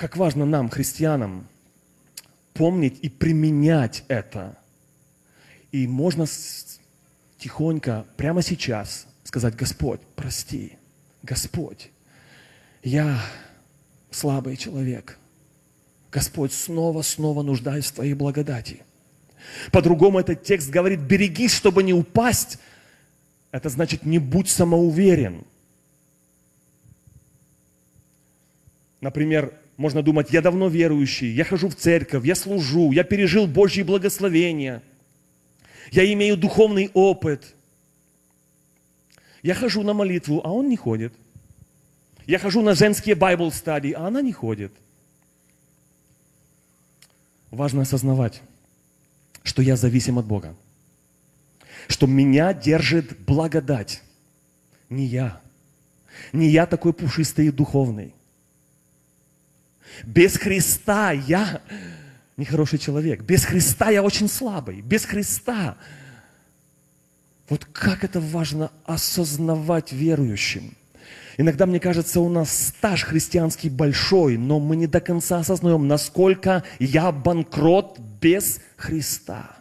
как важно нам, христианам, помнить и применять это. И можно тихонько, прямо сейчас сказать: Господь, прости, Господь, я слабый человек. Господь, снова нуждаюсь в Твоей благодати. По-другому этот текст говорит: берегись, чтобы не упасть. Это значит, не будь самоуверен. Например, можно думать: я давно верующий, я хожу в церковь, я служу, я пережил Божьи благословения, я имею духовный опыт. Я хожу на молитву, а он не ходит. Я хожу на женские Bible study, а она не ходит. Важно осознавать, что я зависим от Бога, что меня держит благодать. Не я. Не я такой пушистый и духовный. Без Христа я нехороший человек. Без Христа я очень слабый. Без Христа. Вот как это важно осознавать верующим. Иногда, мне кажется, у нас стаж христианский большой, но мы не до конца осознаем, насколько я банкрот без Христа.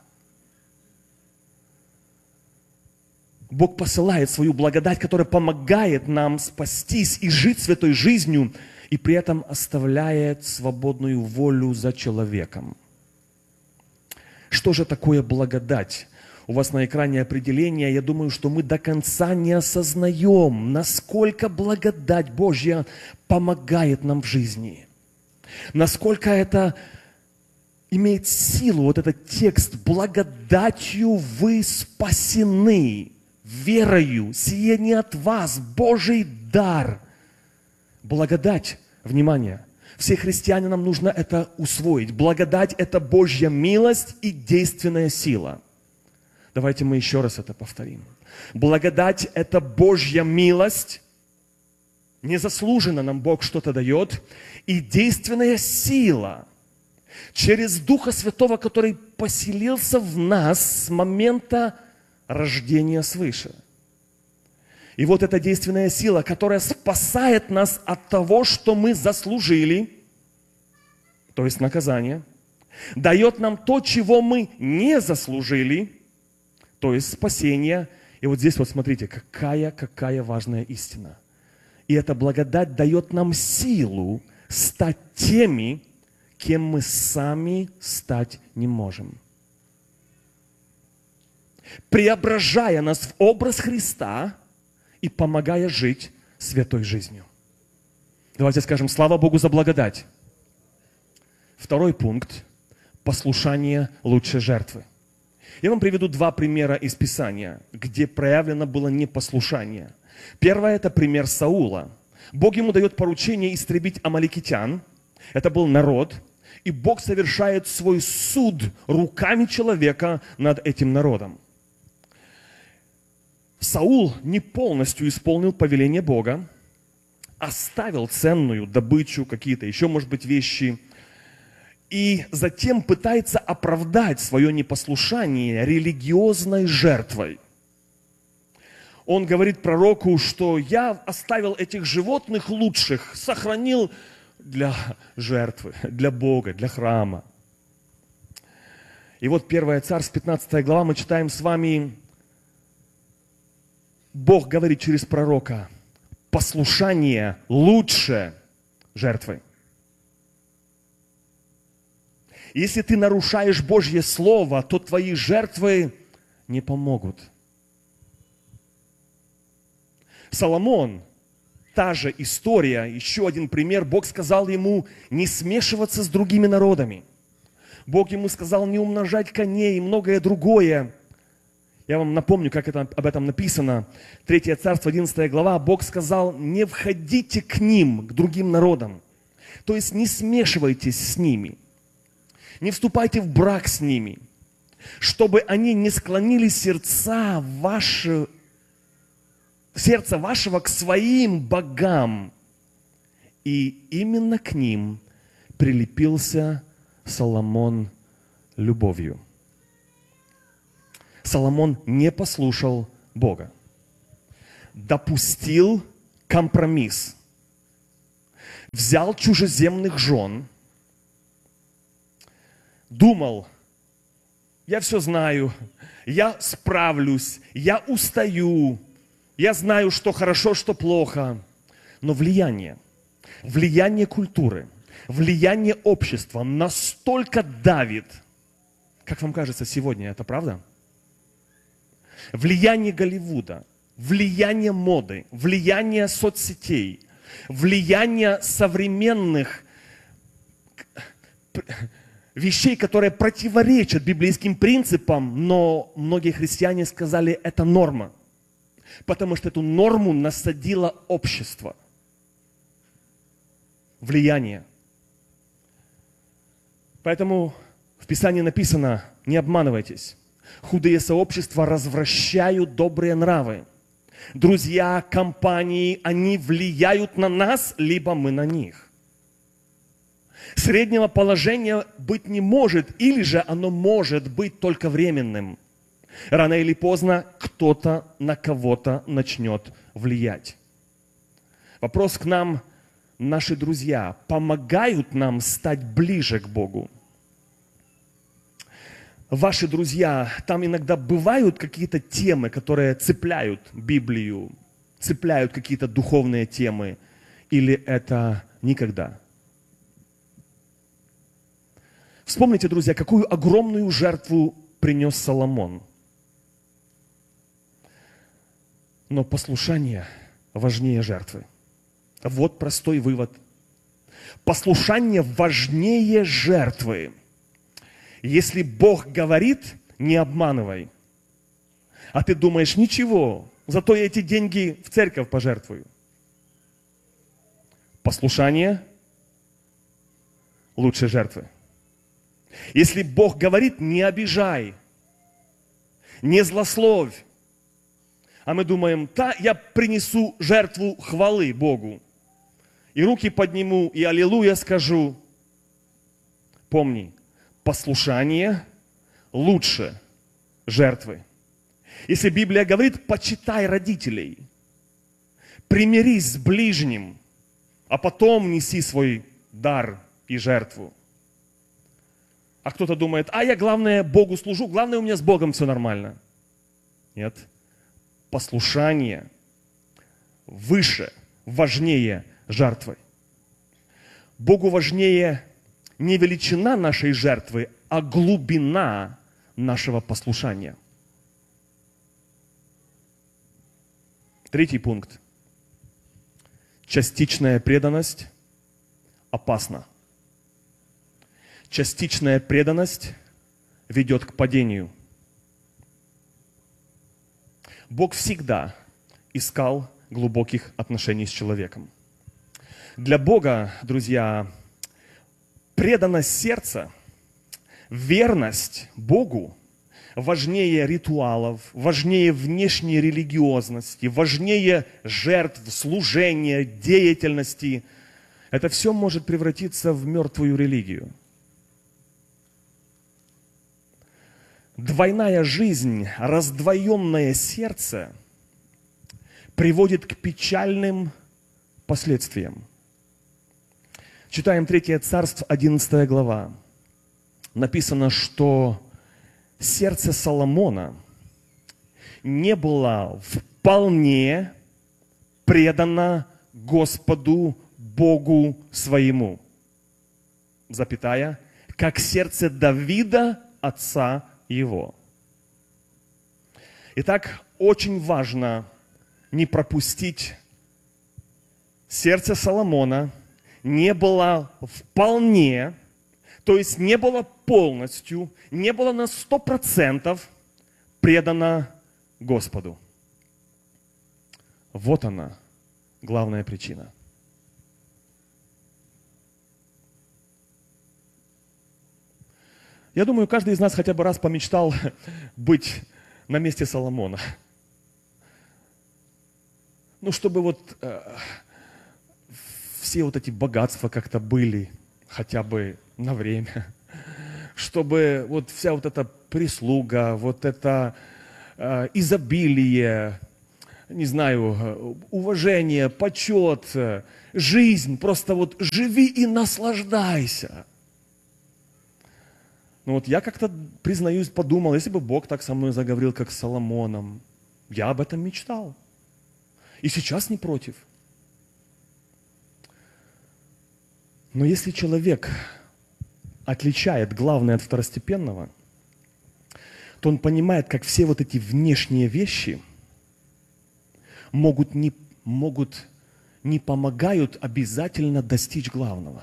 Бог посылает свою благодать, которая помогает нам спастись и жить святой жизнью, и при этом оставляет свободную волю за человеком. Что же такое благодать? У вас на экране определение. Я думаю, что мы до конца не осознаем, насколько благодать Божья помогает нам в жизни. Насколько это имеет силу, вот этот текст: благодатью вы спасены, верою, сие не от вас, Божий дар. Благодать, внимание, все христиане, нам нужно это усвоить. Благодать – это Божья милость и действенная сила. Давайте мы еще раз это повторим. Благодать – это Божья милость. Незаслуженно нам Бог что-то дает. И действенная сила через Духа Святого, который поселился в нас с момента рождения свыше. И вот эта действенная сила, которая спасает нас от того, что мы заслужили, то есть наказание, дает нам то, чего мы не заслужили, то есть спасение. И вот здесь вот смотрите, какая важная истина. И эта благодать дает нам силу стать теми, кем мы сами стать не можем. Преображая нас в образ Христа и помогая жить святой жизнью. Давайте скажем: слава Богу за благодать. Второй пункт. Послушание лучше жертвы. Я вам приведу два примера из Писания, где проявлено было непослушание. Первое – это пример Саула. Бог ему дает поручение истребить амаликитян. Это был народ. И Бог совершает свой суд руками человека над этим народом. Саул не полностью исполнил повеление Бога, оставил ценную добычу, какие-то еще, может быть, вещи, и затем пытается оправдать свое непослушание религиозной жертвой. Он говорит пророку, что я оставил этих животных лучших, сохранил для жертвы, для Бога, для храма. И вот 1 Царств, 15 глава, мы читаем с вами, Бог говорит через пророка: послушание лучше жертвы. Если ты нарушаешь Божье Слово, то твои жертвы не помогут. Соломон, та же история, еще один пример. Бог сказал ему не смешиваться с другими народами. Бог ему сказал не умножать коней и многое другое. Я вам напомню, как об этом написано. 3 Царство, 11 глава. Бог сказал: не входите к ним, к другим народам. То есть не смешивайтесь с ними. Не вступайте в брак с ними, чтобы они не склонили сердце вашего к своим богам. И именно к ним прилепился Соломон любовью. Соломон не послушал Бога, допустил компромисс. взял чужеземных жен, думал, я все знаю, я справлюсь, я устаю, я знаю, что хорошо, что плохо. Но влияние культуры, влияние общества настолько давит. Как вам кажется, сегодня это правда? Влияние Голливуда, влияние моды, влияние соцсетей, влияние современных вещей, которые противоречат библейским принципам, но многие христиане сказали, это норма, потому что эту норму насадило общество. Влияние. Поэтому в Писании написано, не обманывайтесь, худые сообщества развращают добрые нравы. Друзья, компании, они влияют на нас, либо мы на них. Среднего положения быть не может, или же оно может быть только временным. Рано или поздно кто-то на кого-то начнет влиять. Вопрос к нам, наши друзья, помогают нам стать ближе к Богу? Ваши друзья, там иногда бывают какие-то темы, которые цепляют Библию, цепляют какие-то духовные темы, или это никогда? Вспомните, друзья, какую огромную жертву принес Соломон. Но послушание важнее жертвы. Вот простой вывод. Послушание важнее жертвы. Если Бог говорит, не обманывай. А ты думаешь, ничего, зато я эти деньги в церковь пожертвую. Послушание лучше жертвы. Если Бог говорит, не обижай, не злословь. А мы думаем, да, я принесу жертву хвалы Богу. И руки подниму, и аллилуйя скажу. Помни, послушание лучше жертвы. Если Библия говорит, почитай родителей, примирись с ближним, а потом неси свой дар и жертву. А кто-то думает, я, главное, Богу служу, главное, у меня с Богом все нормально. Нет. Послушание выше, важнее жертвы. Богу важнее не величина нашей жертвы, а глубина нашего послушания. Третий пункт. Частичная преданность опасна. Частичная преданность ведет к падению. Бог всегда искал глубоких отношений с человеком. Для Бога, друзья, преданность сердца, верность Богу важнее ритуалов, важнее внешней религиозности, важнее жертв, служения, деятельности. Это все может превратиться в мертвую религию. Двойная жизнь, раздвоенное сердце приводит к печальным последствиям. Читаем 3 Царств, 11 глава. Написано, что сердце Соломона не было вполне предано Господу Богу своему, запятая, как сердце Давида, отца его. Итак, очень важно не пропустить. Сердце Соломона не было вполне, то есть не было полностью, не было на 100% предано Господу. Вот она, главная причина. Я думаю, каждый из нас хотя бы раз помечтал быть на месте Соломона. Ну, чтобы вот все вот эти богатства как-то были хотя бы на время. Чтобы вот вся вот эта прислуга, вот это изобилие, не знаю, уважение, почет, жизнь. Просто вот живи и наслаждайся. Ну вот я как-то, признаюсь, подумал, если бы Бог так со мной заговорил, как с Соломоном, я об этом мечтал. И сейчас не против. Но если человек отличает главное от второстепенного, то он понимает, как все вот эти внешние вещи не помогают обязательно достичь главного.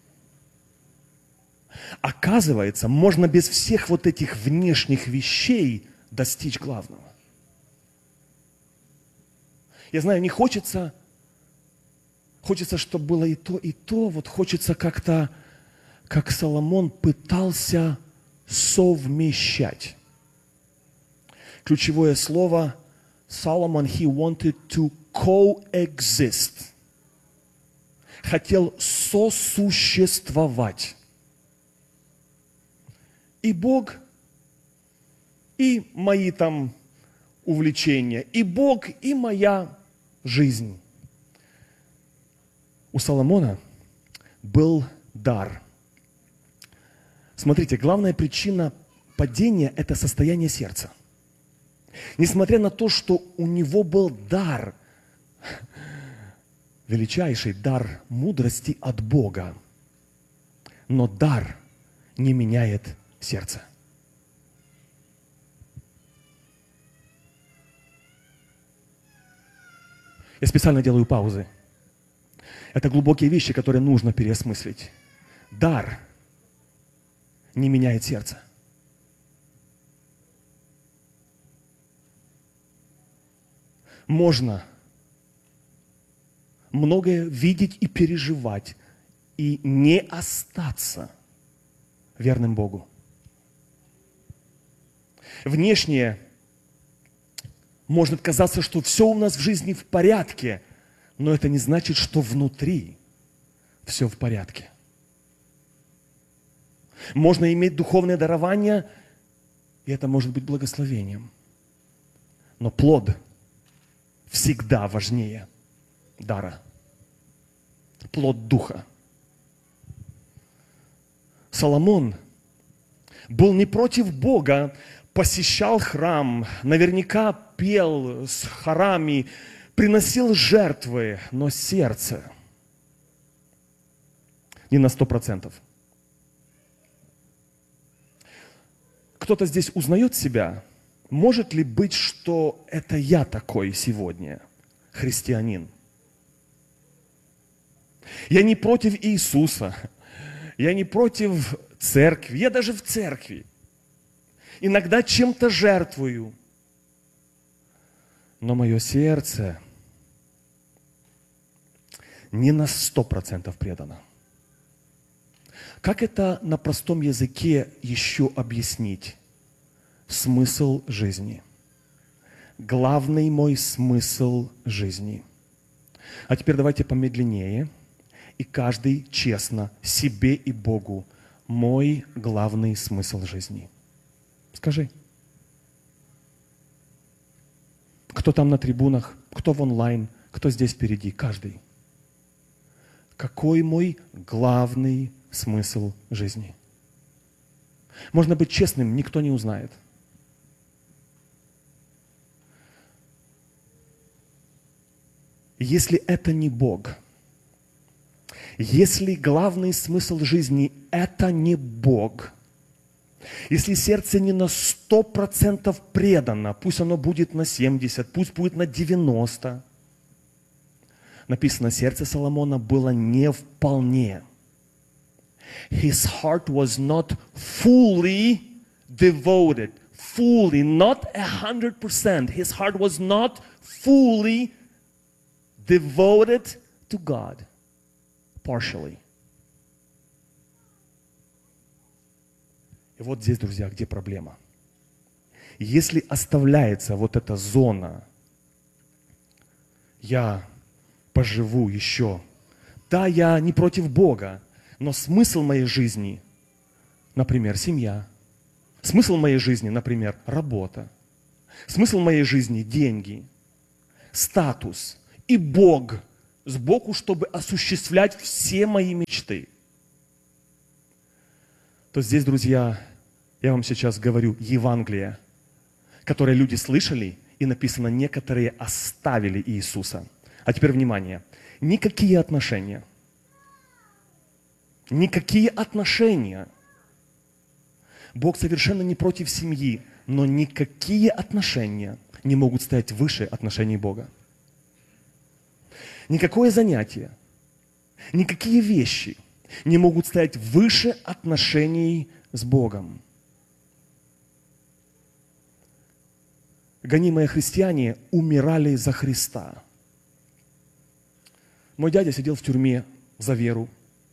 Оказывается, можно без всех вот этих внешних вещей достичь главного. Я знаю, не хочется, чтобы было и то. Вот хочется как-то, как Соломон пытался совмещать. Ключевое слово Solomon, he wanted to coexist. Хотел сосуществовать. И Бог, и мои там увлечения, и Бог, и моя жизнь. У Соломона был дар. Смотрите, главная причина падения – это состояние сердца. Несмотря на то, что у него был дар, величайший дар мудрости от Бога, но дар не меняет сердце. Я специально делаю паузы. Это глубокие вещи, которые нужно переосмыслить. Дар не меняет сердце. Можно многое видеть и переживать, и не остаться верным Богу. Внешне может казаться, что все у нас в жизни в порядке, но это не значит, что внутри все в порядке. Можно иметь духовное дарование, и это может быть благословением. Но плод всегда важнее дара. Плод духа. Соломон был не против Бога, посещал храм, наверняка пел с хорами, приносил жертвы, но сердце не на 100%. Кто-то здесь узнает себя? Может ли быть, что это я такой сегодня, христианин? Я не против Иисуса, я не против церкви, я даже в церкви. Иногда чем-то жертвую. Но мое сердце не на 100% предано. Как это на простом языке еще объяснить? Смысл жизни. Главный мой смысл жизни. А теперь давайте помедленнее. И каждый честно себе и Богу. Мой главный смысл жизни. Скажи. Кто там на трибунах, кто в онлайн, кто здесь впереди, каждый. Какой мой главный смысл жизни? Можно быть честным, никто не узнает. Если это не Бог, если главный смысл жизни – это не Бог, если сердце не на 100% предано, пусть оно будет на 70, пусть будет на 90%. Написано, сердце Соломона было не вполне. His heart was not fully devoted. Fully, not 100%. His heart was not fully devoted to God. Partially. И вот здесь, друзья, где проблема. Если оставляется вот эта зона, я поживу еще. Да, я не против Бога, но смысл моей жизни, например, семья. Смысл моей жизни, например, работа. Смысл моей жизни – деньги. статус и Бог сбоку, чтобы осуществлять все мои мечты, то здесь, друзья, я вам сейчас говорю Евангелие, которое люди слышали, и написано, некоторые оставили Иисуса. А теперь внимание. Никакие отношения. Бог совершенно не против семьи, но никакие отношения не могут стоять выше отношений Бога. Никакое занятие, никакие вещи не могут стоять выше отношений с Богом. Гонимые христиане умирали за Христа. Мой дядя сидел в тюрьме за веру.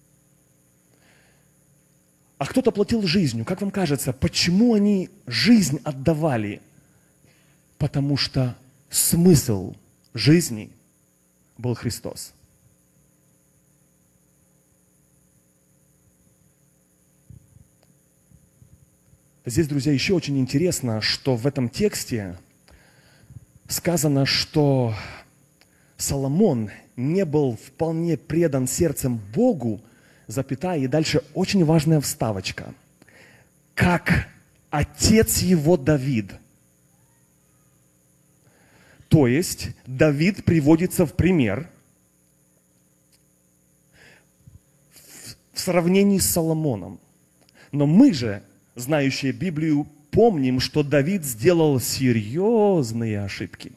А кто-то платил жизнью. Как вам кажется, почему они жизнь отдавали? Потому что смысл жизни был Христос. Здесь, друзья, еще очень интересно, что в этом тексте сказано, что Соломон не был вполне предан сердцем Богу, запятая, и дальше очень важная вставочка. Как отец его Давид. То есть Давид приводится в пример в сравнении с Соломоном. Но мы же, знающие Библию, помним, что Давид сделал серьезные ошибки.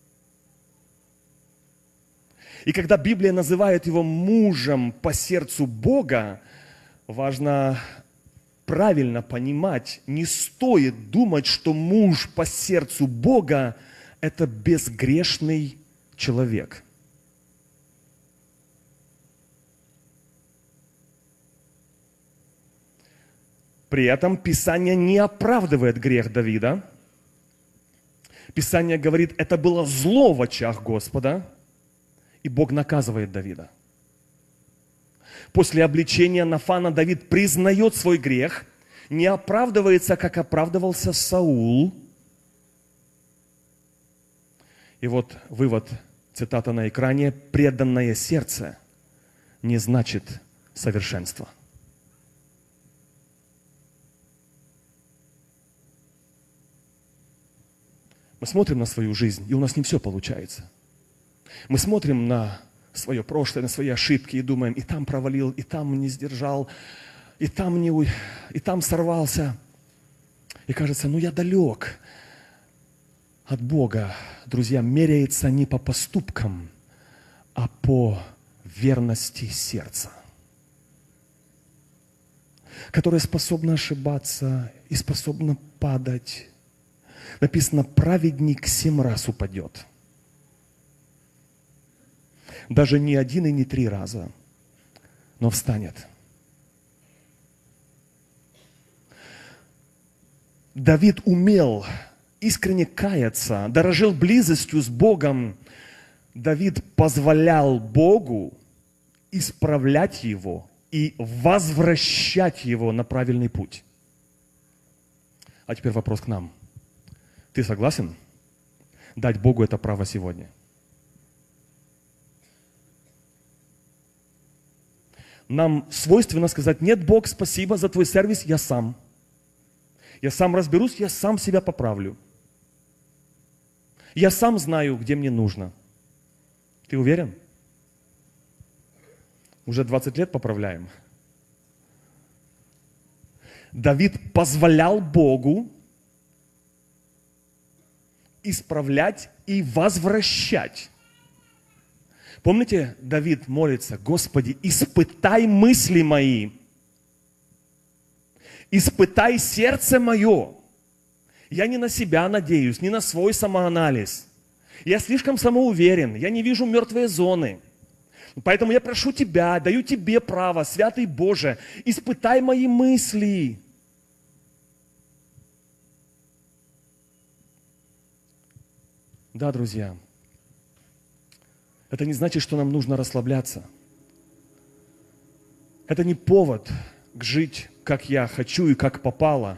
И когда Библия называет его мужем по сердцу Бога, важно правильно понимать, не стоит думать, что муж по сердцу Бога – это безгрешный человек. При этом Писание не оправдывает грех Давида. Писание говорит, это было зло в очах Господа, и Бог наказывает Давида. После обличения Нафана Давид признает свой грех, не оправдывается, как оправдывался Саул. И вот вывод, цитата на экране, «преданное сердце не значит совершенство». Мы смотрим на свою жизнь, и у нас не все получается. Мы смотрим на свое прошлое, на свои ошибки и думаем, и там провалил, и там не сдержал, и там сорвался. И кажется, я далек от Бога. Друзья, меряется не по поступкам, а по верности сердца, которое способно ошибаться и способно падать. Написано, праведник 7 раз упадет. Даже не 1 и не 3 раза, но встанет. Давид умел искренне каяться, дорожил близостью с Богом. Давид позволял Богу исправлять его и возвращать его на правильный путь. А теперь вопрос к нам. Ты согласен дать Богу это право сегодня? Нам свойственно сказать, нет, Бог, спасибо за твой сервис, я сам. Я сам разберусь, я сам себя поправлю. Я сам знаю, где мне нужно. Ты уверен? Уже 20 лет поправляем. Давид позволял Богу исправлять и возвращать. Помните, Давид молится, Господи, испытай мысли мои, испытай сердце мое. Я не на себя надеюсь, не на свой самоанализ. Я слишком самоуверен, я не вижу мертвые зоны. Поэтому я прошу Тебя, даю Тебе право, Святый Боже, испытай мои мысли. Да, друзья, это не значит, что нам нужно расслабляться. Это не повод жить, как я хочу и как попало.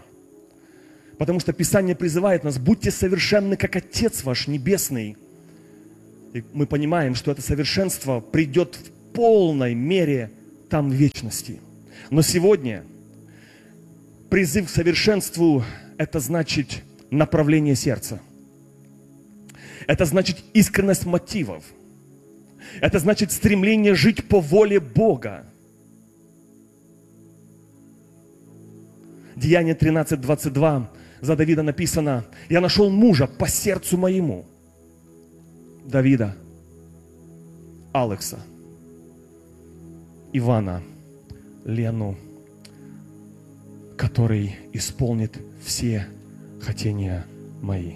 Потому что Писание призывает нас, будьте совершенны, как Отец ваш Небесный. И мы понимаем, что это совершенство придет в полной мере там в вечности. Но сегодня призыв к совершенству – это значит направление сердца. Это значит искренность мотивов. Это значит стремление жить по воле Бога. Деяние 13:22 за Давида написано: «Я нашел мужа по сердцу моему». Давида, Алекса, Ивана, Лену, который исполнит все хотения мои.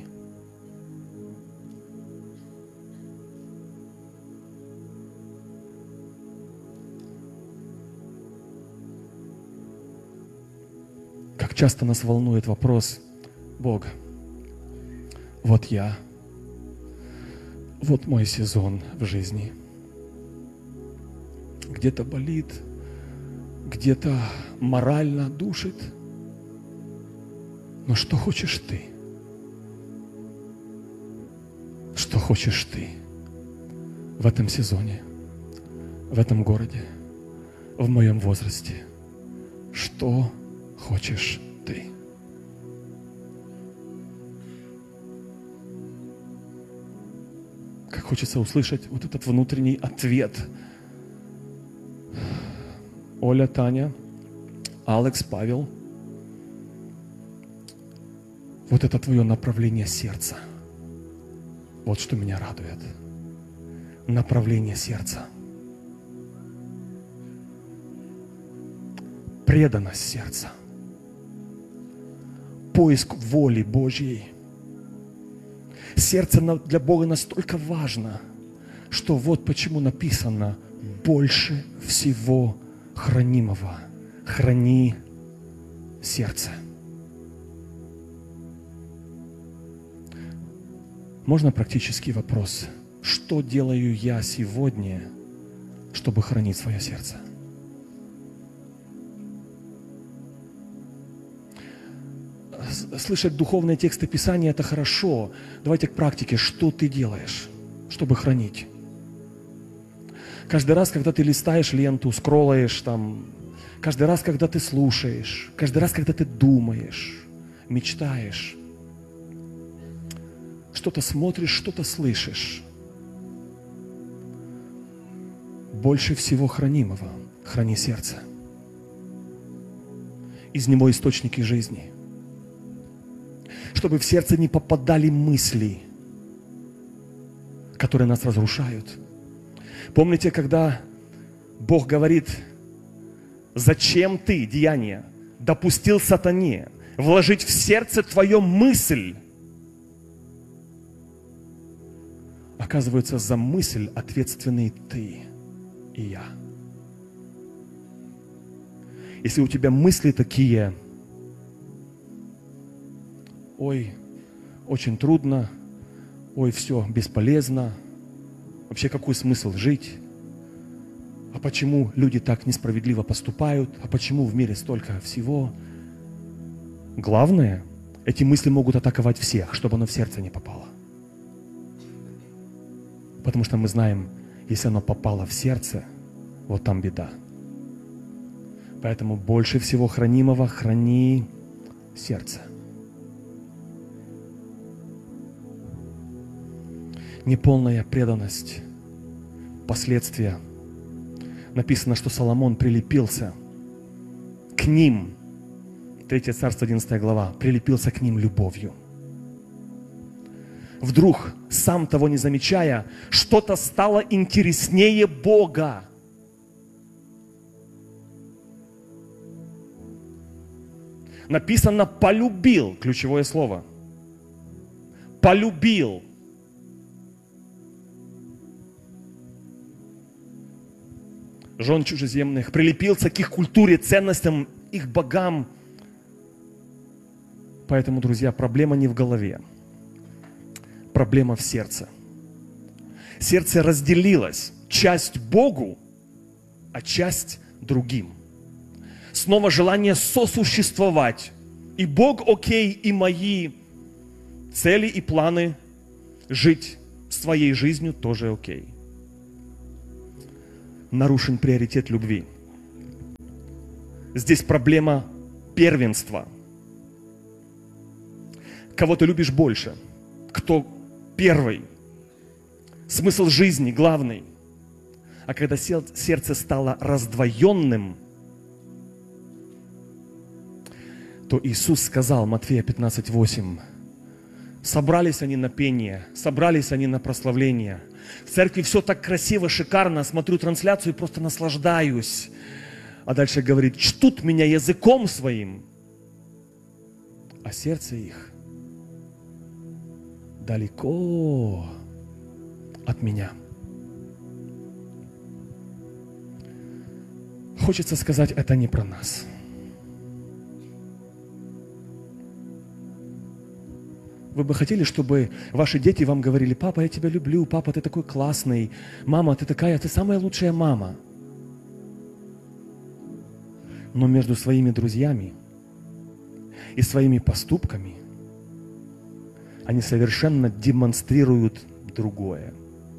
Как часто нас волнует вопрос: Бог, вот я, вот мой сезон в жизни. Где-то болит, где-то морально душит. Но что хочешь ты? Что хочешь ты в этом сезоне, в этом городе, в моем возрасте? Что хочешь ты? Как хочется услышать вот этот внутренний ответ. Оля, Таня, Алекс, Павел. Вот это твое направление сердца. Вот что меня радует. Направление сердца. Преданность сердца. Поиск воли Божьей. Сердце для Бога настолько важно, что вот почему написано: больше всего хранимого храни сердце. Можно практический вопрос? Что делаю я сегодня, чтобы хранить свое сердце? Слышать духовные тексты Писания – это хорошо. Давайте к практике. Что ты делаешь, чтобы хранить? Каждый раз, когда ты листаешь ленту, скроллаешь там, каждый раз, когда ты слушаешь, каждый раз, когда ты думаешь, мечтаешь, что-то смотришь, что-то слышишь. Больше всего хранимого храни сердце. Из него источники жизни. Чтобы в сердце не попадали мысли, которые нас разрушают. Помните, когда Бог говорит: зачем ты, Деяние, допустил сатане вложить в сердце твою мысль? Оказывается, за мысль ответственный ты и я. Если у тебя мысли такие: ой, очень трудно, ой, все бесполезно, вообще какой смысл жить? А почему люди так несправедливо поступают? А почему в мире столько всего? Главное, эти мысли могут атаковать всех, чтобы оно в сердце не попало. Потому что мы знаем, если оно попало в сердце, вот там беда. Поэтому больше всего хранимого храни сердце. Неполная преданность, последствия. Написано, что Соломон прилепился к ним. 3 Царство, 11 глава. Прилепился к ним любовью. Вдруг, сам того не замечая, что-то стало интереснее Бога. Написано «полюбил», ключевое слово. Полюбил. Жен чужеземных, прилепился к их культуре, ценностям, их богам. Поэтому, друзья, проблема не в голове. Проблема в сердце. Сердце разделилось. Часть Богу, а часть другим. Снова желание сосуществовать. И Бог окей, и мои цели и планы жить с твоей жизнью тоже окей. Нарушен приоритет любви. Здесь проблема первенства. Кого ты любишь больше? Кто первый? Смысл жизни главный. А когда сердце стало раздвоенным, то Иисус сказал, Матфея 15:8, собрались они на пение, собрались они на прославление. В церкви все так красиво, шикарно, смотрю трансляцию и просто наслаждаюсь. А дальше говорит, чтут меня языком своим, а сердце их далеко от меня. Хочется сказать, это не про нас. Вы бы хотели, чтобы ваши дети вам говорили, папа, я тебя люблю, папа, ты такой классный, мама, ты такая, ты самая лучшая мама. Но между своими друзьями и своими поступками они совершенно демонстрируют другое.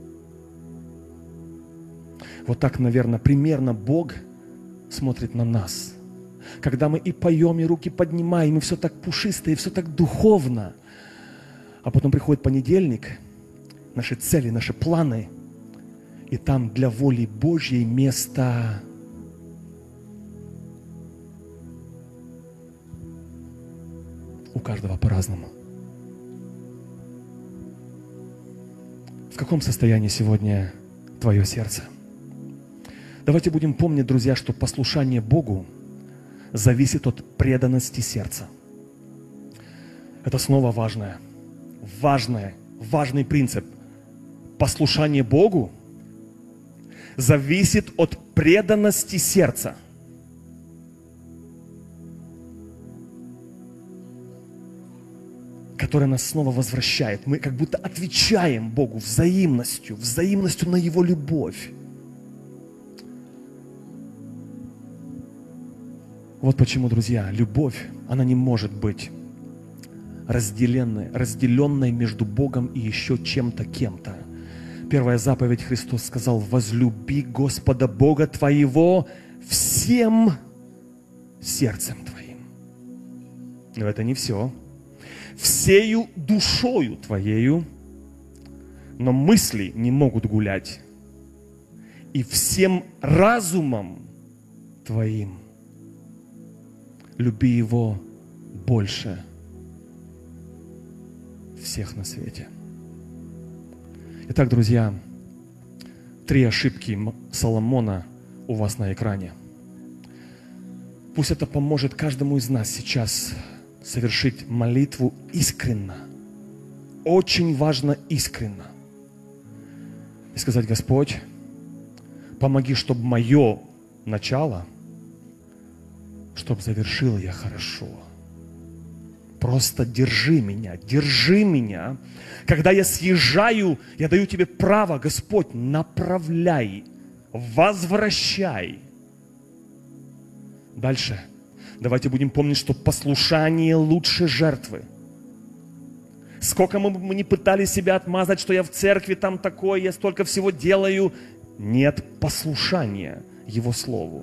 Вот так, наверное, примерно Бог смотрит на нас. Когда мы и поем, и руки поднимаем, и все так пушисто, и все так духовно. А потом приходит понедельник, наши цели, наши планы, и там для воли Божьей место у каждого по-разному. В каком состоянии сегодня твое сердце? Давайте будем помнить, друзья, что послушание Богу зависит от преданности сердца. Это снова важный принцип. Послушание Богу зависит от преданности сердца. Которая нас снова возвращает. Мы как будто отвечаем Богу взаимностью на Его любовь. Вот почему, друзья, любовь, она не может быть разделенной между Богом и еще чем-то, кем-то. Первая заповедь Христос сказал, возлюби Господа Бога твоего всем сердцем твоим. Но это не все. Всею душою твоею, но мысли не могут гулять. И всем разумом твоим люби Его больше всех на свете. Итак, друзья, 3 ошибки Соломона у вас на экране. Пусть это поможет каждому из нас сейчас совершить молитву искренно. Очень важно искренно. И сказать, Господь, помоги, чтобы мое начало, чтобы завершил я хорошо. Просто держи меня. Когда я съезжаю, я даю Тебе право, Господь, направляй, возвращай. Дальше. Давайте будем помнить, что послушание лучше жертвы. Сколько мы не пытались себя отмазать, что я в церкви там такой, я столько всего делаю. Нет послушания Его Слову.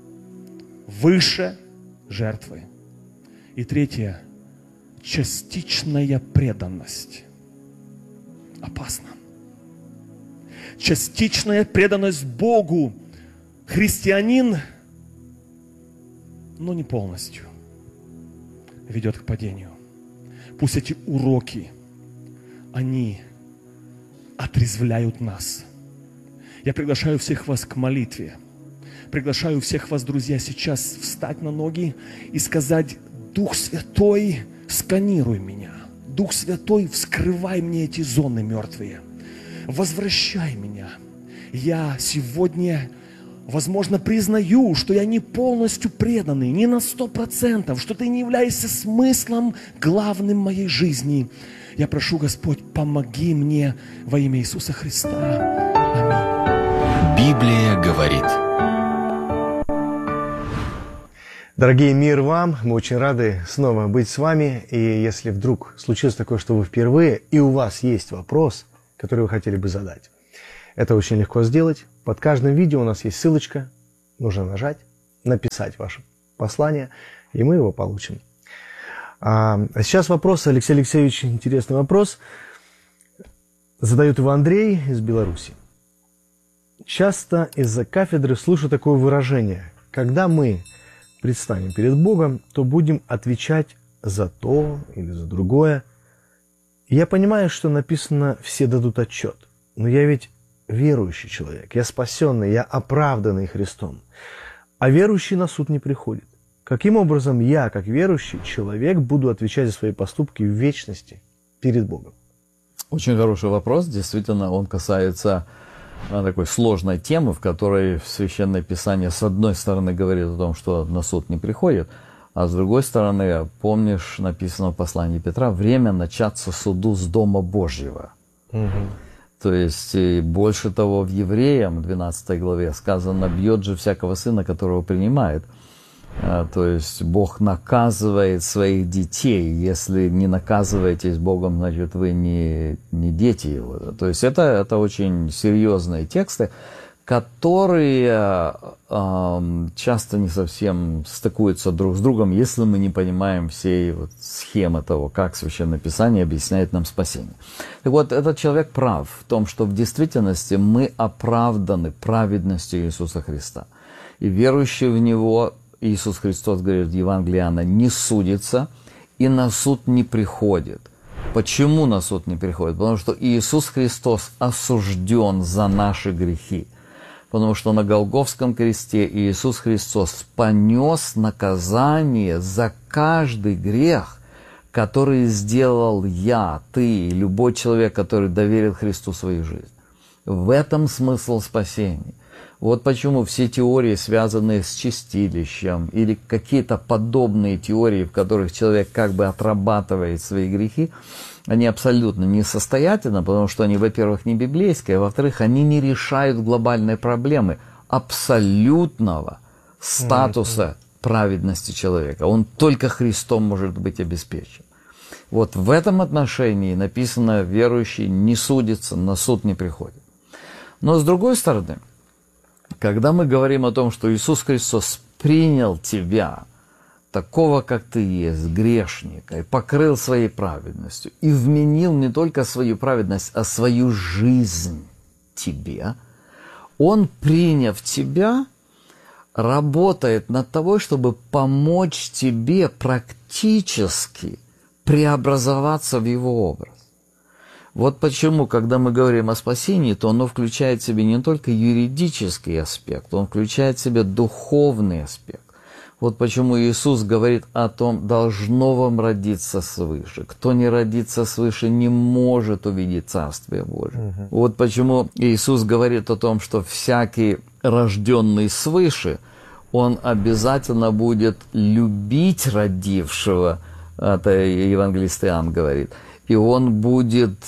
Выше жертвы. И 3. Частичная преданность. Опасно. Частичная преданность Богу. Христианин, но не полностью, ведет к падению. Пусть эти уроки, они отрезвляют нас. Я приглашаю всех вас к молитве. Приглашаю всех вас, друзья, сейчас встать на ноги и сказать, Дух Святой, сканируй меня. Дух Святой, вскрывай мне эти зоны мертвые. Возвращай меня. Я сегодня, возможно, признаю, что я не полностью преданный, не на 100%, что Ты не являешься смыслом главным моей жизни. Я прошу, Господь, помоги мне во имя Иисуса Христа. Аминь. Библия говорит. Дорогие, мир вам! Мы очень рады снова быть с вами. И если вдруг случилось такое, что вы впервые, и у вас есть вопрос, которые вы хотели бы задать. Это очень легко сделать. Под каждым видео у нас есть ссылочка. Нужно нажать, написать ваше послание, и мы его получим. А сейчас вопрос, Алексей Алексеевич, интересный вопрос. Задает его Андрей из Беларуси. Часто из-за кафедры слышу такое выражение: когда мы предстанем перед Богом, то будем отвечать за то или за другое. И я понимаю, что написано «все дадут отчет». Но я ведь верующий человек, я спасенный, я оправданный Христом. А верующий на суд не приходит. Каким образом я, как верующий человек, буду отвечать за свои поступки в вечности перед Богом? Очень хороший вопрос. Действительно, он касается такой сложной темы, в которой Священное Писание с одной стороны говорит о том, что на суд не приходит, а с другой стороны, помнишь, написано в послании Петра, время начаться суду с Дома Божьего. Угу. То есть, и больше того, в Евреям, 12 главе, сказано, бьет же всякого сына, которого принимает. То есть, Бог наказывает своих детей. Если не наказываетесь Богом, значит, вы не дети Его. То есть, это очень серьезные тексты, которые часто не совсем стыкуются друг с другом, если мы не понимаем всей схемы того, как Священное Писание объясняет нам спасение. Так вот, этот человек прав в том, что в действительности мы оправданы праведностью Иисуса Христа. И верующий в Него, Иисус Христос говорит в Евангелии Иоанна, не судится и на суд не приходит. Почему на суд не приходит? Потому что Иисус Христос осужден за наши грехи. Потому что на Голгофском кресте Иисус Христос понес наказание за каждый грех, который сделал я, ты, любой человек, который доверил Христу свою жизнь. В этом смысл спасения. Вот почему все теории, связанные с чистилищем, или какие-то подобные теории, в которых человек как бы отрабатывает свои грехи, они абсолютно несостоятельны, потому что они, во-первых, не библейские, а во-вторых, они не решают глобальной проблемы абсолютного статуса праведности человека. Он только Христом может быть обеспечен. Вот в этом отношении написано, верующий не судится, на суд не приходит. Но с другой стороны, когда мы говорим о том, что Иисус Христос принял тебя, такого, как ты есть, грешника, и покрыл своей праведностью, и вменил не только свою праведность, а свою жизнь тебе, Он, приняв тебя, работает над тобой, чтобы помочь тебе практически преобразоваться в Его образ. Вот почему, когда мы говорим о спасении, то оно включает в себя не только юридический аспект, он включает в себя духовный аспект. Вот почему Иисус говорит о том, должно вам родиться свыше. Кто не родится свыше, не может увидеть Царствие Божие. Вот почему Иисус говорит о том, что всякий рожденный свыше, он обязательно будет любить родившего, это евангелист Иоанн говорит, и он будет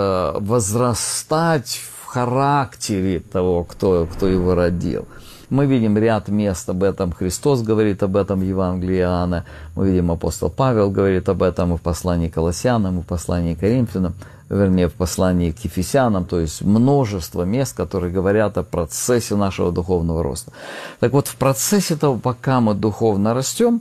возрастать в характере того, кто его родил. Мы видим ряд мест об этом. Христос говорит об этом в Евангелии Иоанна. Мы видим, апостол Павел говорит об этом и в послании к Колоссянам, и в послании к Коринфянам, вернее, в послании к Ефесянам. То есть множество мест, которые говорят о процессе нашего духовного роста. Так вот, в процессе того, пока мы духовно растем,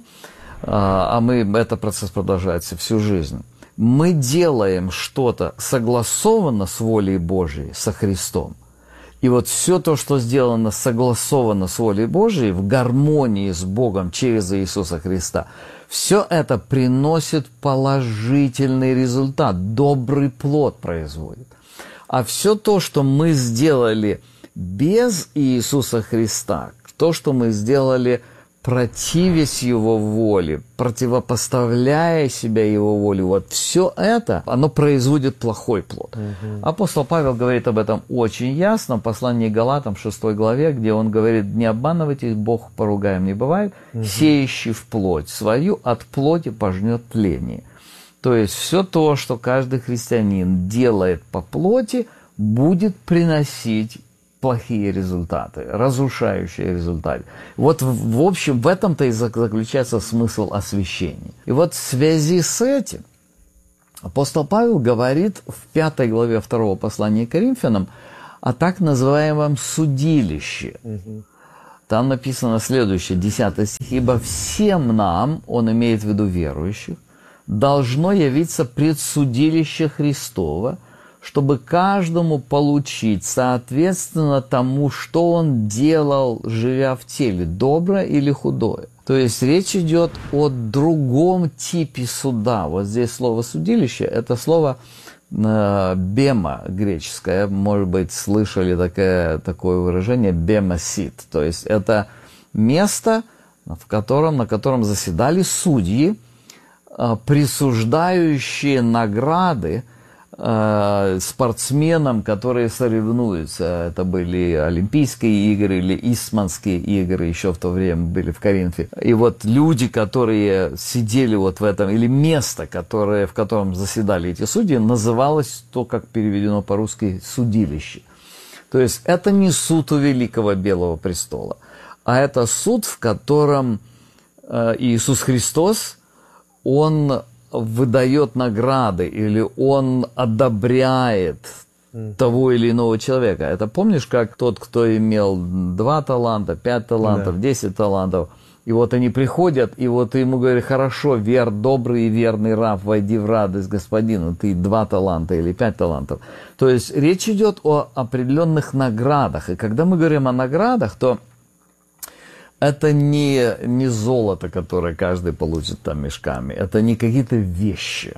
этот процесс продолжается всю жизнь, мы делаем что-то согласованно с волей Божией, со Христом. И вот все то, что сделано согласованно с волей Божией, в гармонии с Богом через Иисуса Христа, все это приносит положительный результат, добрый плод производит. А все то, что мы сделали без Иисуса Христа, то, что мы сделали противясь Его воле, противопоставляя себя Его воле, вот все это, оно производит плохой плод. Апостол Павел говорит об этом очень ясно в послании к Галатам, 6 главе, где он говорит: «Не обманывайтесь, Бог поругаем не бывает, сеющий в плоть свою от плоти пожнет тление». То есть все то, что каждый христианин делает по плоти, будет приносить плохие результаты, разрушающие результаты. Вот, в общем, в этом-то и заключается смысл освящения. И вот в связи с этим Апостол Павел говорит в 5 главе 2 послания к Коринфянам о так называемом судилище. Там написано следующее, 10 стих. «Ибо всем нам, он имеет в виду верующих, должно явиться предсудилище Христово, чтобы каждому получить соответственно тому, что он делал, живя в теле, доброе или худое». То есть речь идет о другом типе суда. Вот здесь слово «судилище» – это слово бема греческое. Может быть, слышали такое выражение «бемасит». То есть это место, на котором заседали судьи, присуждающие награды спортсменам, которые соревнуются. Это были Олимпийские игры или Исманские игры, еще в то время были в Коринфе. И вот люди, которые сидели вот в этом, или место, в котором заседали эти судьи, называлось то, как переведено по-русски, судилище. То есть это не суд у Великого Белого Престола, а это суд, в котором Иисус Христос, Он выдает награды или он одобряет того или иного человека. Это помнишь, как тот, кто имел 2 таланта, 5 талантов, 10 талантов, и вот они приходят, и вот ему говорят: хорошо, добрый и верный раб, войди в радость господину, ты 2 таланта или 5 талантов. То есть речь идет о определенных наградах. И когда мы говорим о наградах, то это не золото, которое каждый получит там мешками, это не какие-то вещи.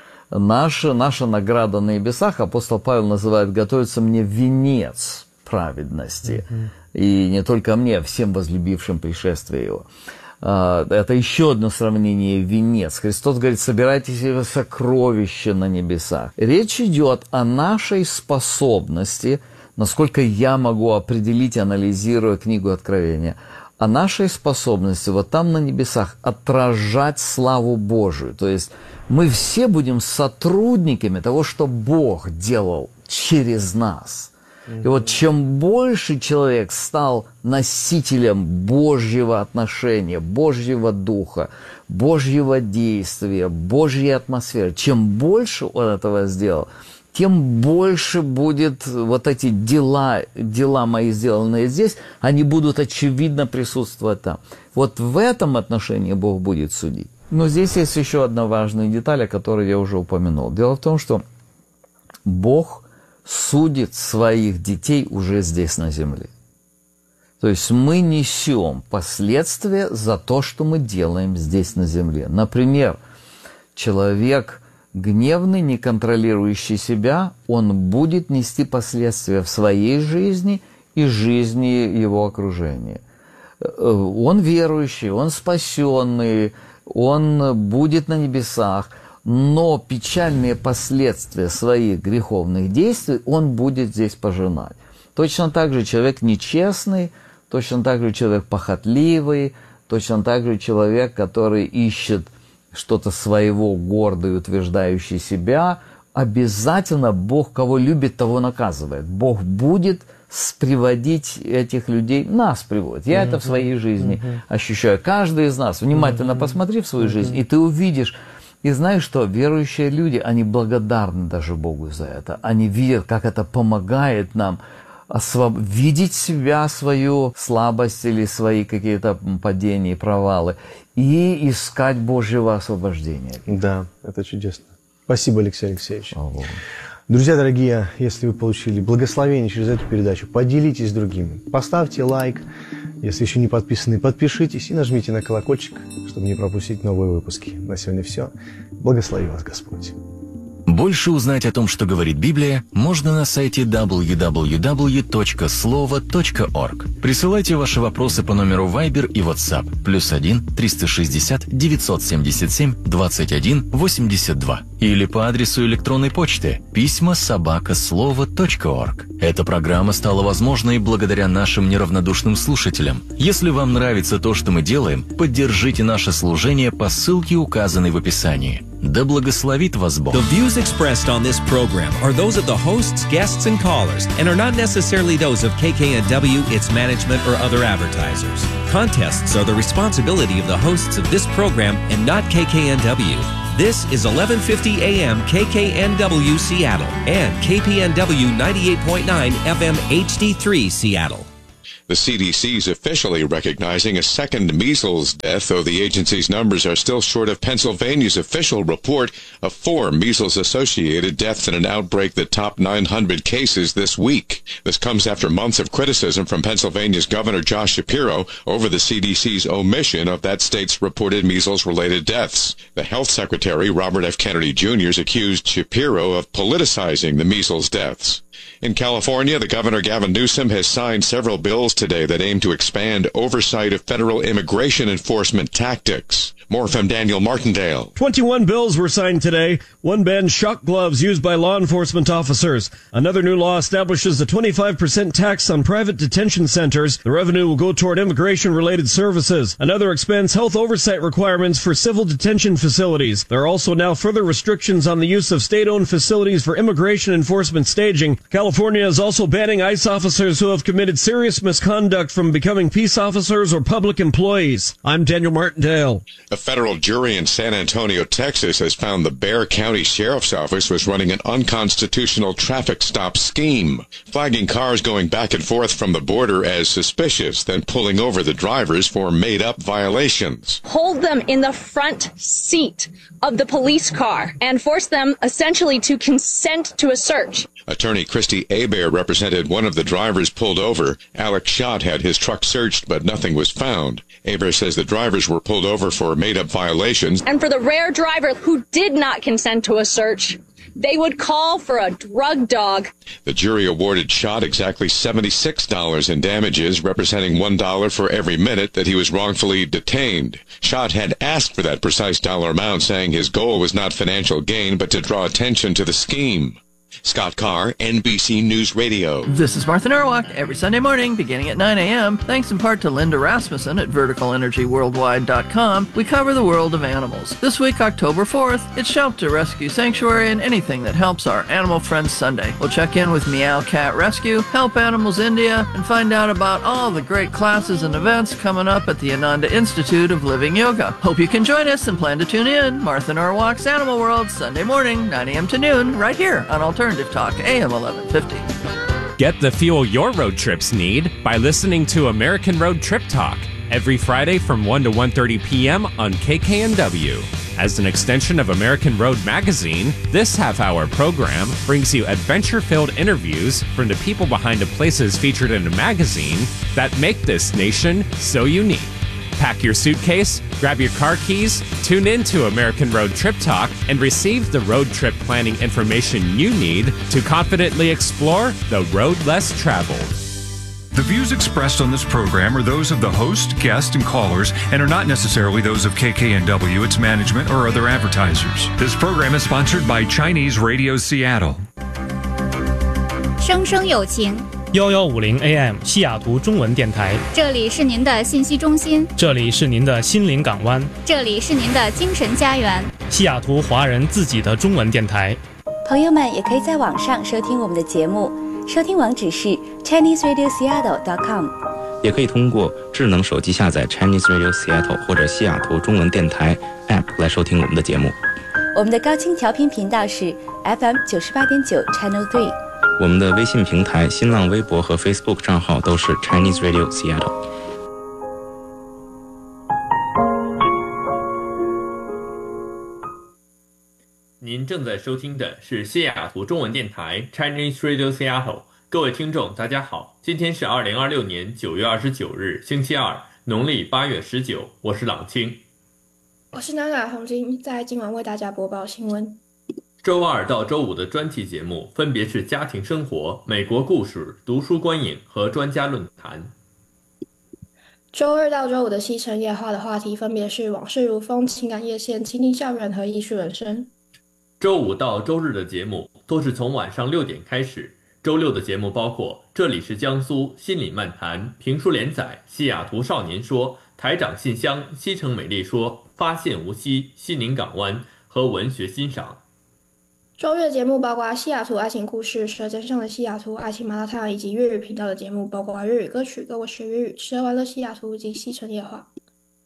Наша награда на небесах, апостол Павел называет: готовится мне венец праведности. И не только мне, а всем возлюбившим пришествие его. Это еще одно сравнение: венец. Христос говорит: собирайте себе сокровища на небесах. Речь идет о нашей способности, насколько я могу определить, анализируя книгу Откровения, о нашей способности вот там на небесах отражать славу Божию. То есть мы все будем сотрудниками того, что Бог делал через нас. И вот чем больше человек стал носителем Божьего отношения, Божьего духа, Божьего действия, Божьей атмосферы, чем больше он этого сделал, тем больше будет вот эти дела мои, сделанные здесь, они будут очевидно присутствовать там. Вот в этом отношении Бог будет судить. Но здесь есть еще одна важная деталь, о которой я уже упомянул. Дело в том, что Бог судит своих детей уже здесь на земле. То есть мы несем последствия за то, что мы делаем здесь на земле. Например, человек гневный, не контролирующий себя, он будет нести последствия в своей жизни и жизни его окружения. Он верующий, он спасенный, он будет на небесах, но печальные последствия своих греховных действий он будет здесь пожинать. Точно так же человек нечестный, точно так же человек похотливый, точно так же человек, который ищет что-то своего, гордый, утверждающий себя, обязательно Бог, кого любит, того наказывает. Бог будет приводить этих людей, нас приводит. Я это в своей жизни ощущаю. Каждый из нас, внимательно посмотри в свою жизнь, и ты увидишь. И знаешь что, верующие люди, они благодарны даже Богу за это. Они видят, как это помогает нам видеть себя, свою слабость или свои какие-то падения и провалы, и искать Божьего освобождения. Да, это чудесно. Спасибо, Алексей Алексеевич. Друзья дорогие, если вы получили благословение через эту передачу, поделитесь с другими. Поставьте лайк. Если еще не подписаны, подпишитесь и нажмите на колокольчик, чтобы не пропустить новые выпуски. На сегодня все. Благослови вас Господь. Больше узнать о том, что говорит Библия, можно на сайте www.slovo.org. Присылайте ваши вопросы по номеру Viber и WhatsApp +1 360 977 21 82 или по адресу электронной почты pisma@slovo.org. Эта программа стала возможной благодаря нашим неравнодушным слушателям. Если вам нравится то, что мы делаем, поддержите наше служение по ссылке, указанной в описании. Да благословит вас Бог. The views expressed on this program are those of the hosts, guests, and callers, and are not necessarily those of KKNW, its management, or other advertisers. Contests are the responsibility of the hosts of this program and not KKNW. This is 1150 AM KKNW Seattle and KPNW 98.9 FM HD3 Seattle. The CDC is officially recognizing a second measles death, though the agency's numbers are still short of Pennsylvania's official report of 4 measles-associated deaths in an outbreak that topped 900 cases this week. This comes after months of criticism from Pennsylvania's Governor Josh Shapiro over the CDC's omission of that state's reported measles-related deaths. The Health Secretary, Robert F. Kennedy Jr., has accused Shapiro of politicizing the measles deaths. In California, the Governor Gavin Newsom has signed several bills today that aim to expand oversight of federal immigration enforcement tactics. More from Daniel Martindale. 21 bills were signed today. One bans shock gloves used by law enforcement officers. Another new law establishes a 25% tax on private detention centers. The revenue will go toward immigration-related services. Another expands health oversight requirements for civil detention facilities. There are also now further restrictions on the use of state-owned facilities for immigration enforcement staging. California is also banning ICE officers who have committed serious misconduct from becoming peace officers or public employees. I'm Daniel Martindale. A federal jury in San Antonio, Texas, has found the Bexar County Sheriff's Office was running an unconstitutional traffic stop scheme, flagging cars going back and forth from the border as suspicious, then pulling over the drivers for made-up violations. Hold them in the front seat of the police car and force them essentially to consent to a search. Attorney Christy Hebert represented one of the drivers pulled over. Alex Schott had his truck searched, but nothing was found. Hebert says the drivers were pulled over for made-up violations. And for the rare driver who did not consent to a search, they would call for a drug dog. The jury awarded Schott exactly $76 in damages, representing $1 for every minute that he was wrongfully detained. Schott had asked for that precise dollar amount, saying his goal was not financial gain, but to draw attention to the scheme. Scott Carr, NBC News Radio. This is Martha Norwalk, every Sunday morning beginning at 9 a.m. Thanks in part to Linda Rasmussen at verticalenergyworldwide.com, we cover the world of animals. This week, October 4th, it's Shelter Rescue Sanctuary and anything that helps our Animal Friends Sunday. We'll check in with Meow Cat Rescue, Help Animals India, and find out about all the great classes and events coming up at the Ananda Institute of Living Yoga. Hope you can join us and plan to tune in. Martha Norwalk's Animal World, Sunday morning, 9 a.m. to noon, right here on Alternative Talk, AM 1150. Get the fuel your road trips need by listening to American Road Trip Talk every Friday from 1 to 1:30 p.m. on KKNW. As an extension of American Road Magazine, this half-hour program brings you adventure-filled interviews from the people behind the places featured in the magazine that make this nation so unique. Pack your suitcase, grab your car keys, tune in to American Road Trip Talk, and receive the road trip planning information you need to confidently explore the road less traveled. The views expressed on this program are those of the host, guests, and callers, and are not necessarily those of KKNW, its management, or other advertisers. This program is sponsored by Chinese Radio Seattle. 生生有情 1150 AM 西雅图中文电台， 这里是您的信息中心， 这里是您的心灵港湾， 这里是您的精神家园， 西雅图华人自己的中文电台。 朋友们也可以在网上收听我们的节目，收听网址是 ChineseRadioSeattle.com， 也可以通过智能手机下载 Chinese Radio Seattle 或者西雅图中文电台 App 来收听我们的节目。 我们的高清调频频道是 FM 98.9 Channel 3。 我们的微信平台、新浪微博和 Facebook 账号都是 Chinese Radio Seattle。 您正在收听的是西雅图中文电台 Chinese Radio Seattle。各位听众，大家好，今天是2026年9月29日，星期二，农历8月19，我是朗清。 我是娜娜红金，在今晚为大家播报新闻。 周二到周五的专题节目分别是家庭生活、美国故事、读书观影和专家论坛。 周二到周五的西城夜话的话题分别是往事如风、情感夜线、倾听校园和艺术人生。 周五到周日的节目都是从晚上6点开始。周六的节目包括这里是江苏、心理漫谈、评书连载、西雅图少年说、台长信箱、西城美丽说、发现无锡、心灵港湾和文学欣赏。 周日的节目包括西雅图爱情故事、舌尖上的西雅图、爱情麻辣烫以及粤语频道的节目包括粤语歌曲、跟我学粤语、吃喝玩乐西雅图以及西城夜话。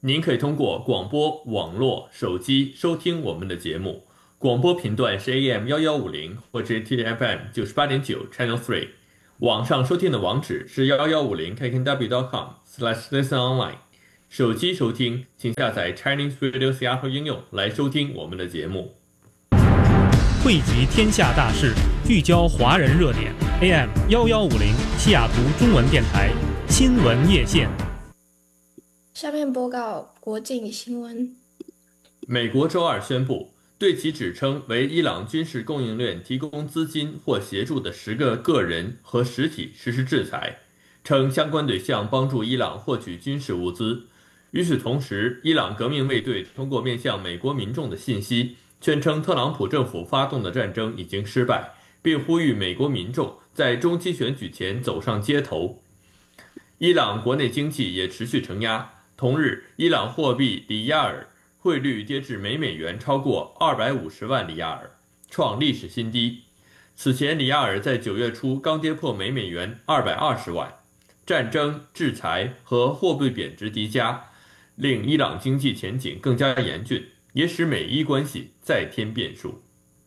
您可以通过广播、网络、手机收听我们的节目。广播频段是 AM1150 或者 TFM 98.9 Channel 3。网上收听的网址是1150kknw.com/listenonline。手机收听，请下载 Chinese Radio Seattle 应用来收听我们的节目。 汇集天下大事，聚焦华人热点。AM1150西雅图中文电台新闻夜线。 下面播报国际新闻。 美国周二宣布，对其指称为伊朗军事供应链提供资金或协助的10个个人和实体实施制裁，称相关对象帮助伊朗获取军事物资。与此同时，伊朗革命卫队通过面向美国民众的信息，宣称特朗普政府发动的战争已经失败，并呼吁美国民众在中期选举前走上街头。伊朗国内经济也持续承压。同日，伊朗货币里亚尔汇率跌至每美元超过250万里亚尔，创历史新低。此前，里亚尔在9月初刚跌破每美元220万。战争、制裁和货币贬值叠加，令伊朗经济前景更加严峻，也使美伊关系再添变数。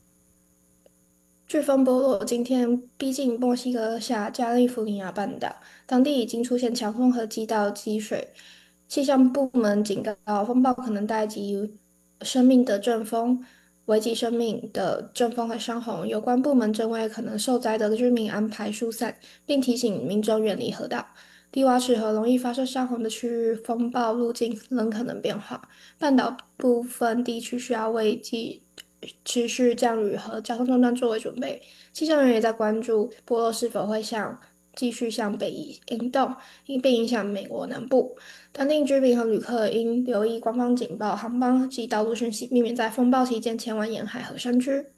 飓风波洛今天逼近墨西哥下加利福尼亚半岛，当地已经出现强风和极道积水。气象部门警告，风暴可能带及生命的阵风，危及生命的阵风和山洪。有关部门正为可能受灾的居民安排疏散，并提醒民众远离河道。低洼齿和容易发生山洪的区域，风暴路径仍可能变化。半岛部分地区需要为持续降雨和交通中断作为准备。气象人员也在关注波洛是否会继续向北移动，并影响美国南部。当地居民和旅客应留意官方警报、航班及道路讯息，避免在风暴期间前往沿海和山区。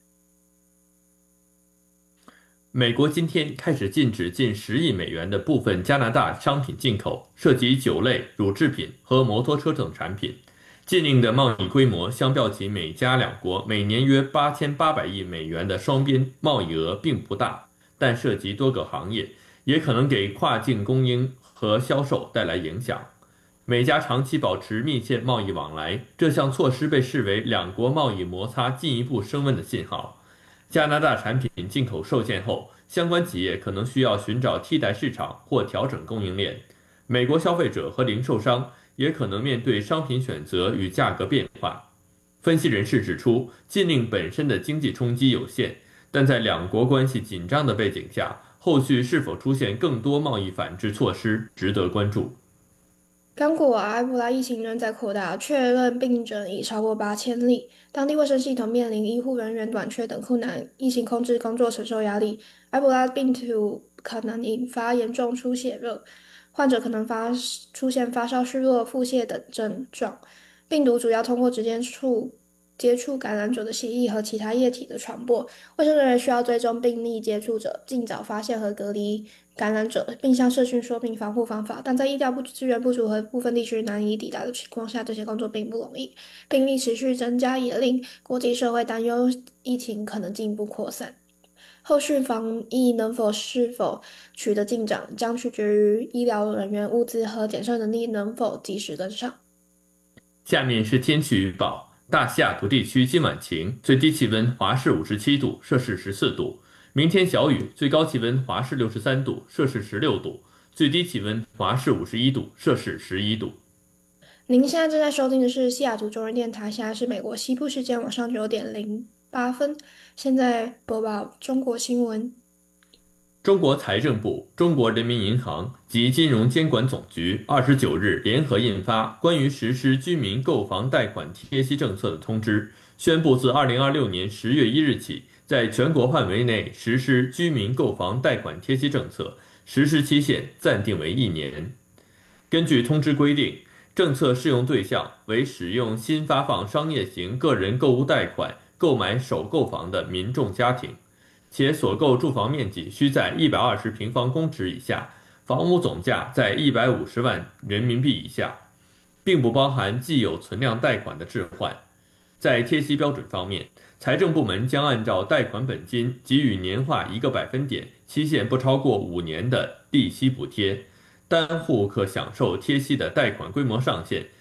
美国今天开始禁止近10亿美元的部分加拿大商品进口，涉及酒类、乳制品和摩托车等产品。禁令的贸易规模相较起美加两国每年约8800亿美元的双边贸易额并不大，但涉及多个行业，也可能给跨境供应和销售带来影响。美加长期保持密切贸易往来，这项措施被视为两国贸易摩擦进一步升温的信号。加拿大产品进口受限后，相关企业可能需要寻找替代市场或调整供应链。美国消费者和零售商也可能面对商品选择与价格变化。分析人士指出，禁令本身的经济冲击有限，但在两国关系紧张的背景下，后续是否出现更多贸易反制措施值得关注。 刚果埃博拉疫情仍在扩大，确认病症已超过8000例，当地卫生系统面临医护人员短缺等困难，疫情控制工作承受压力。埃博拉病毒可能引发严重出血热，患者可能出现发烧、虚弱、腹泻等症状。病毒主要通过直接触感染者的血液和其他液体的传播，卫生人员需要追踪病例接触者，尽早发现和隔离感染者，并向社区说明防护方法。但在医疗资源不足和部分地区难以抵达的情况下，这些工作并不容易。病例持续增加也令国际社会担忧疫情可能进一步扩散。后续防疫是否取得进展，将取决于医疗人员、物资和检测能力能否及时跟上。 下面是天气预报。大西雅图地区今晚晴，最低气温华氏57度，摄氏14度。明天小雨，最高气温华氏63度，摄氏16度，最低气温华氏51度，摄氏11度。 您现在正在收听的是西雅图中文电台，现在是美国西部时间晚上9点08分。现在播报中国新闻。 中国财政部、中国人民银行及金融监管总局29日联合印发关于实施居民购房贷款贴息政策的通知，宣布自2026年10月1日起，在全国范围内实施居民购房贷款贴息政策，实施期限暂定为1年。根据通知规定，政策适用对象为使用新发放商业型个人购物贷款购买首购房的民众家庭，且所购住房面积需在120平方公尺以下，房屋总价在150万人民币以下，并不包含既有存量贷款的置换。在贴息标准方面，财政部门将按照贷款本金给予年化1个百分点、期限不超过5年的利息补贴。单户可享受贴息的贷款规模上限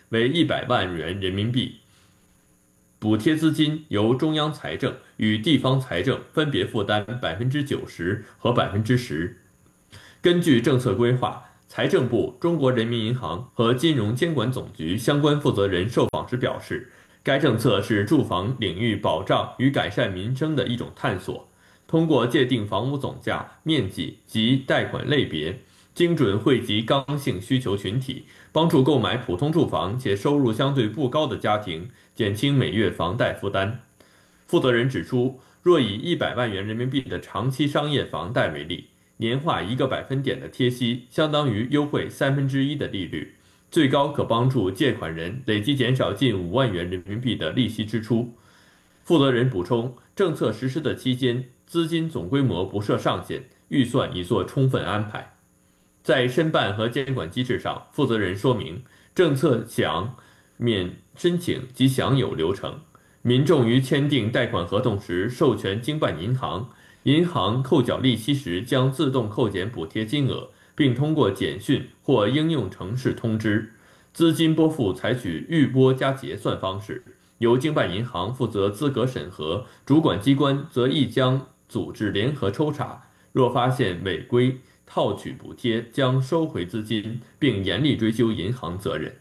为100万元人民币。补贴资金由中央财政与地方财政分别负担90%和10%。根据政策规划，财政部、中国人民银行和金融监管总局相关负责人受访时表示，该政策是住房领域保障与改善民生的一种探索，通过界定房屋总价、面积及贷款类别，精准惠及刚性需求群体，帮助购买普通住房且收入相对不高的家庭减轻每月房贷负担。负责人指出，若以100万元人民币的长期商业房贷为例，年化1个百分点的贴息相当于优惠1/3的利率，最高可帮助借款人累计减少近5万元人民币的利息支出。负责人补充，政策实施的期间，资金总规模不设上限，预算已做充分安排。在申办和监管机制上，负责人说明，政策享免申请及享有流程，民众于签订贷款合同时授权经办银行，银行扣缴利息时将自动扣减补贴金额，并通过简讯或应用程式通知。资金拨付采取预拨加结算方式，由经办银行负责资格审核，主管机关则亦将组织联合抽查，若发现违规套取补贴，将收回资金，并严厉追究银行责任。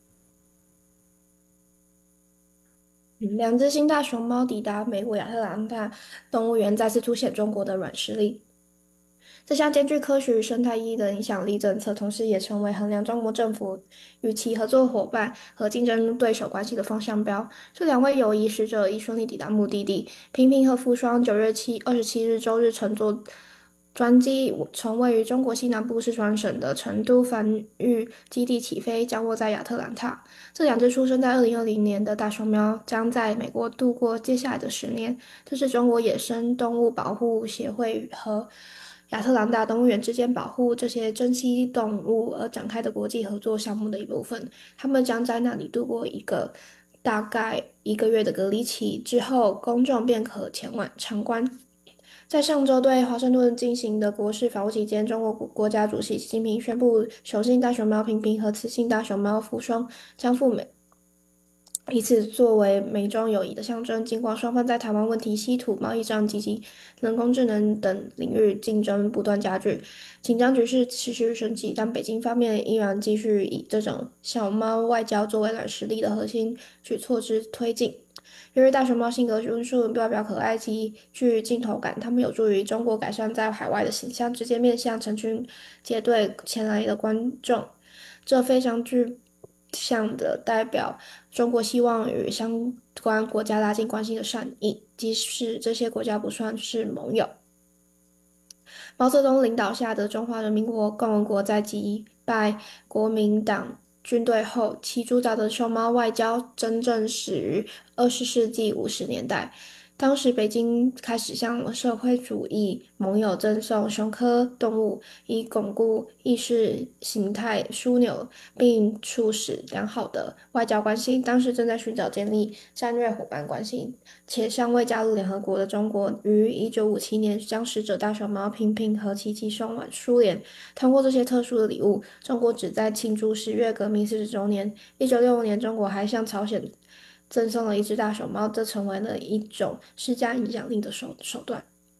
2只新大熊猫抵达美国亚特兰大动物园，再次凸显中国的软实力。这项兼具科学与生态意义的影响力政策，同时也成为衡量中国政府与其合作伙伴和竞争对手关系的风向标。这2位友谊使者已顺利抵达目的地。平平和福双9月27日周日乘坐专机从位于中国西南部四川省的成都繁育基地起飞，降落在亚特兰大。这2只出生在2020年的大熊猫将在美国度过接下来的10年。这是中国野生动物保护协会和亚特兰大动物园之间保护这些珍稀动物而展开的国际合作项目的一部分。他们将在那里度过大概1个月的隔离期，之后公众便可前往参观。在上周对华盛顿进行的国事访问期间，中国国家主席习近平宣布，雄性大熊猫平平和雌性大熊猫福双将赴美，以此作为美中友谊的象征。尽管双方在台湾问题、稀土、贸易战及人工智能等领域竞争不断加剧，紧张局势持续升级，但北京方面依然继续以这种小猫外交作为软实力的核心举措之推进。由于大熊猫性格温顺、外表可爱及具镜头感，它们有助于中国改善在海外的形象，直接面向成群结队前来的观众。这非常具象的代表中国希望与相关国家拉近关系的善意，即使这些国家不算是盟友。毛泽东领导下的中华人民共和国在击败国民党军队后，其主导的熊猫外交真正始于20世纪50年代。当时北京开始向社会主义盟友赠送熊科动物，以巩固意识形态枢纽，并促使良好的外交关系。当时正在寻找建立战略伙伴关系，且尚未加入联合国的中国，于1957年将使者大熊猫平平和琪琪送往苏联。通过这些特殊的礼物，中国旨在庆祝10月革命40周年。1965年，中国还向朝鲜赠送了1只大熊猫，这成为了一种施加影响力的手段。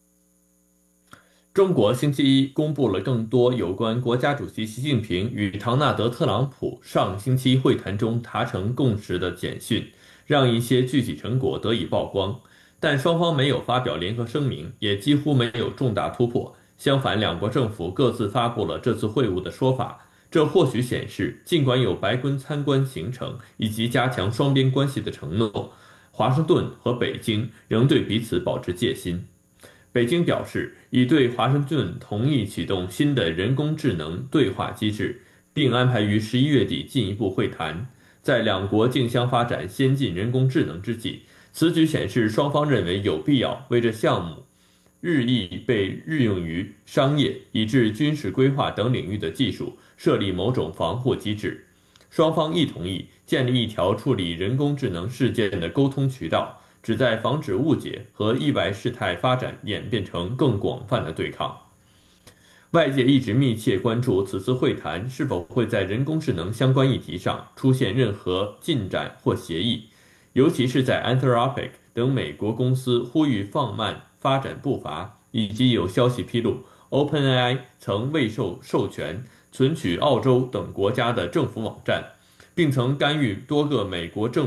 中国星期一公布了更多有关国家主席习近平与唐纳德·特朗普上星期会谈中达成共识的简讯，让一些具体成果得以曝光，但双方没有发表联合声明，也几乎没有重大突破。相反，两国政府各自发布了这次会晤的说法。这或许显示，尽管有白宫参观行程以及加强双边关系的承诺，华盛顿和北京仍对彼此保持戒心。北京表示，已对华盛顿同意启动新的人工智能对话机制，并安排于11月底进一步会谈。在两国竞相发展先进人工智能之际，此举显示双方认为有必要为这项目日益被运用于商业以至军事规划等领域的技术设立某种防护机制。双方亦同意建立一条处理人工智能事件的沟通渠道，旨在防止误解和意外事态发展演变成更广泛的对抗。 外界一直密切关注此次会谈是否会在人工智能相关议题上出现任何进展或协议，尤其是在 Anthropic 等美国公司呼吁放慢发展步伐，以及有消息披露 OpenAI 曾未受授权存取澳洲等国家的政府网站，并曾干预多个美国政